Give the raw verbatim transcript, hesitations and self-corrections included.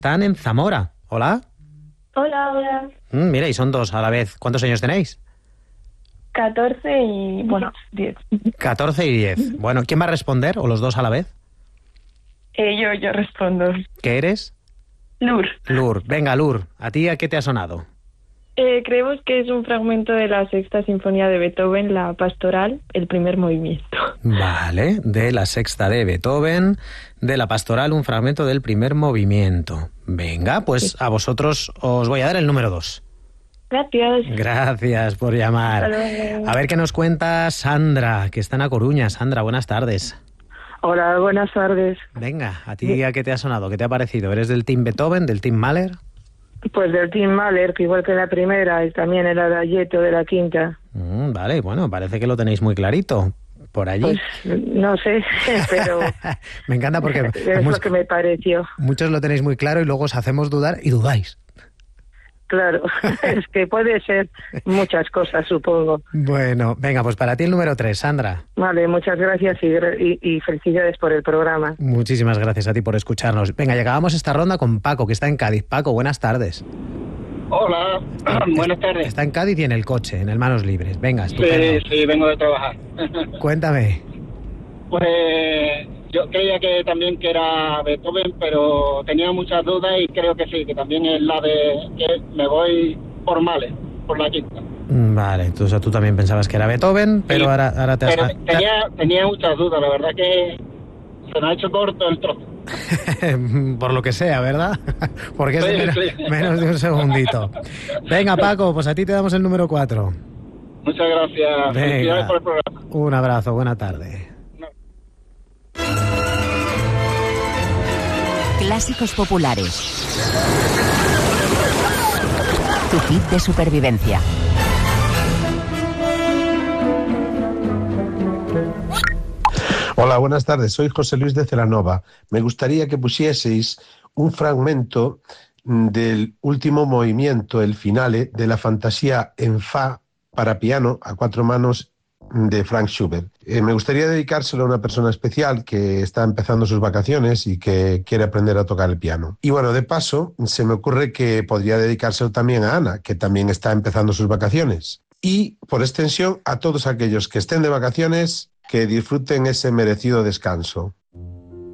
Están en Zamora. Hola. Hola, hola. Mm, mira, y son dos a la vez. ¿Cuántos años tenéis? catorce y, bueno, diez. catorce y diez. Bueno, ¿quién va a responder? ¿O los dos a la vez? Eh, yo, yo respondo. ¿Qué eres? Lur. Lur. Venga, Lur. ¿A ti a qué te ha sonado? Eh, creemos que es un fragmento de la Sexta Sinfonía de Beethoven, la Pastoral, el primer movimiento. Vale, de la Sexta de Beethoven, de la Pastoral, un fragmento del primer movimiento. Venga, pues a vosotros os voy a dar el número dos. Gracias. Gracias por llamar. Hasta luego. A ver qué nos cuenta Sandra, que está en A Coruña. Sandra, buenas tardes. Hola, buenas tardes. Venga, ¿a ti a qué te ha sonado? ¿Qué te ha parecido? ¿Eres del Team Beethoven, del Team Mahler? Pues del Team Mahler, que igual que la primera, y también el Adagietto de la quinta. Mm, vale, bueno, parece que lo tenéis muy clarito por allí. Pues no sé, pero me encanta porque es mu- lo que me pareció. muchos lo tenéis muy claro y luego os hacemos dudar y dudáis. Claro, es que puede ser muchas cosas, supongo. Bueno, venga, pues para ti el número tres, Sandra. Vale, muchas gracias y, y, y felicidades por el programa. Muchísimas gracias a ti por escucharnos. Venga, y acabamos esta ronda con Paco, que está en Cádiz. Paco, buenas tardes. Hola, buenas tardes. Está en Cádiz y en el coche, en el Manos Libres. Venga, Sí, estupendo. sí, vengo de trabajar. Cuéntame. Pues yo creía que también que era Beethoven, pero tenía muchas dudas y creo que sí, que también es la de que me voy por Mahler, por la quinta. Mm, Vale, tú, o sea, tú también pensabas que era Beethoven, pero Sí, ahora, ahora te has... Pero tenía, tenía muchas dudas, la verdad que se me ha hecho corto el trozo. Por lo que sea, ¿verdad? Porque es Sí, menos, sí. menos de un segundito. Venga, Paco, pues a ti te damos el número cuatro. Muchas gracias, Venga. felicidades por el programa. Un abrazo, buena tarde. Clásicos populares. Tu kit de supervivencia. Hola, buenas tardes. Soy José Luis de Celanova. Me gustaría que pusieseis un fragmento del último movimiento, el finale, de la fantasía en fa para piano a cuatro manos de Franz Schubert. Eh, me gustaría dedicárselo a una persona especial que está empezando sus vacaciones y que quiere aprender a tocar el piano. Y bueno, de paso, se me ocurre que podría dedicárselo también a Ana, que también está empezando sus vacaciones. Y, por extensión, a todos aquellos que estén de vacaciones, que disfruten ese merecido descanso.